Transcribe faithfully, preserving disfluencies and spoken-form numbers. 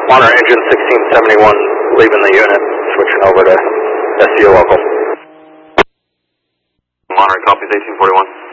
Monitor engine sixteen seventy-one leaving the unit, switching over to S C O local. Monitor copies eighteen forty-one.